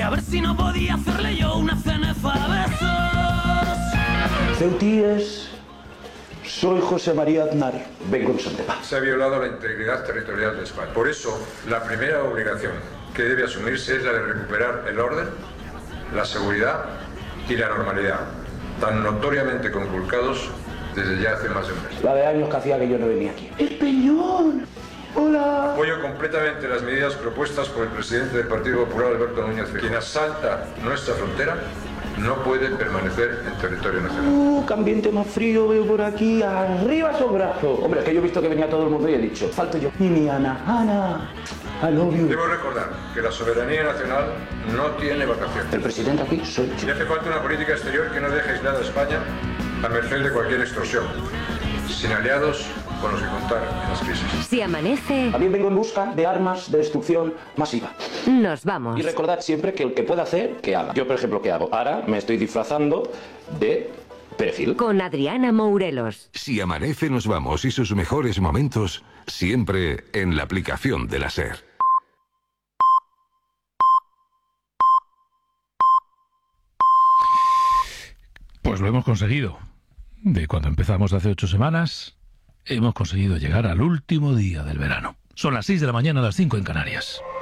a ver si no podía hacerle yo una cenefa a besos. Ceutíes, soy José María Aznar, vengo en son de paz. Se ha violado la integridad territorial de España. Por eso, la primera obligación que debe asumirse es la de recuperar el orden, la seguridad y la normalidad, tan notoriamente conculcados desde ya hace más de un mes. La de años que hacía que yo no venía aquí. ¡El Peñón! ¡Hola! Apoyo completamente las medidas propuestas por el presidente del Partido Popular, Alberto Núñez Feijóo. Quien asalta nuestra frontera no puede permanecer en territorio nacional. ¡Qué ambiente más frío veo por aquí! ¡Arriba esos brazos! Hombre, es que yo he visto que venía todo el mundo y he dicho, falto yo. Y mi Ana, I love you. Debo recordar que la soberanía nacional no tiene vacaciones. El presidente aquí soy Y yo. hace falta una política exterior que no deje aislada a España a merced de cualquier extorsión, sin aliados con los que contar en las crisis. Si amanece, También vengo en busca de armas de destrucción masiva. nos vamos. Y recordad siempre que el que pueda hacer, que haga. Yo, por ejemplo, ¿qué hago? Ahora me estoy disfrazando de perejil. Con Adriana Mourelos. Si amanece nos vamos y sus mejores momentos siempre en la aplicación de la SER. Pues lo hemos conseguido. De cuando empezamos hace 8 semanas, hemos conseguido llegar al último día del verano. Son las 6 de la mañana, las 5 en Canarias.